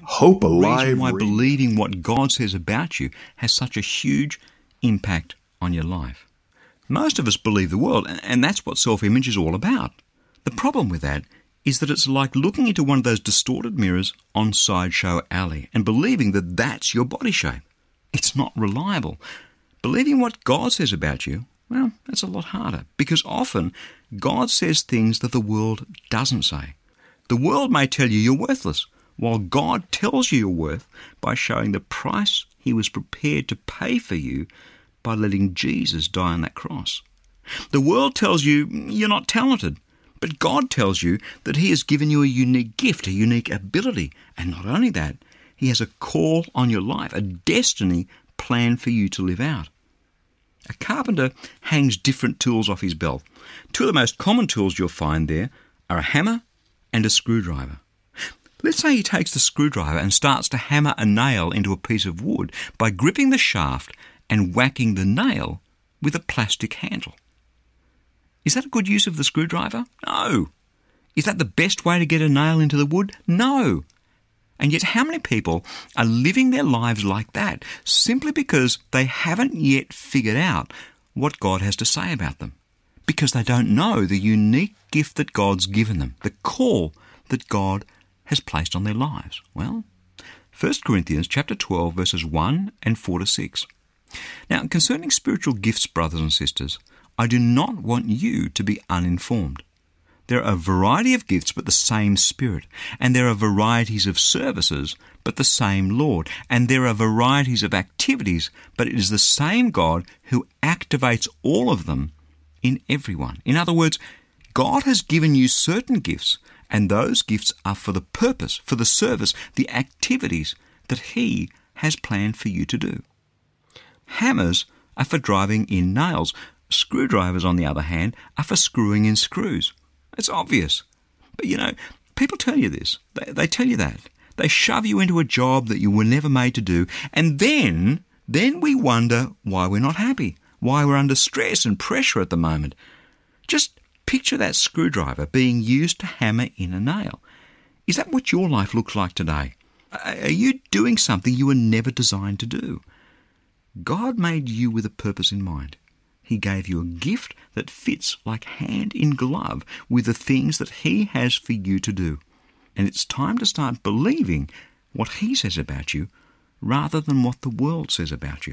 Hope Alive reason why Radio. believing what God says about you has such a huge impact on your life. Most of us believe the world, and that's what self-image is all about. The problem with that is that it's like looking into one of those distorted mirrors on Sideshow Alley and believing that that's your body shape. It's not reliable. Believing what God says about you, well, that's a lot harder, because often God says things that the world doesn't say. The world may tell you you're worthless, while God tells you your worth by showing the price he was prepared to pay for you by letting Jesus die on that cross. The world tells you you're not talented, but God tells you that he has given you a unique gift, a unique ability. And not only that, he has a call on your life, a destiny planned for you to live out. A carpenter hangs different tools off his belt. Two of the most common tools you'll find there are a hammer and a screwdriver. Let's say he takes the screwdriver and starts to hammer a nail into a piece of wood by gripping the shaft and whacking the nail with a plastic handle. Is that a good use of the screwdriver? No. Is that the best way to get a nail into the wood? No. And yet how many people are living their lives like that simply because they haven't yet figured out what God has to say about them? Because they don't know the unique gift that God's given them, the call that God has placed on their lives. Well, 1 Corinthians chapter 12, verses 1 and 4 to 6. Now, concerning spiritual gifts, brothers and sisters, I do not want you to be uninformed. There are a variety of gifts, but the same Spirit. And there are varieties of services, but the same Lord. And there are varieties of activities, but it is the same God who activates all of them in everyone. In other words, God has given you certain gifts, and those gifts are for the purpose, for the service, the activities that he has planned for you to do. Hammers are for driving in nails. Screwdrivers, on the other hand, are for screwing in screws. It's obvious. But people tell you this. They tell you that. They shove you into a job that you were never made to do, and then we wonder why we're not happy, why we're under stress and pressure at the moment. Just picture that screwdriver being used to hammer in a nail. Is that what your life looks like today? Are you doing something you were never designed to do? God made you with a purpose in mind. He gave you a gift that fits like hand in glove with the things that he has for you to do. And it's time to start believing what he says about you rather than what the world says about you.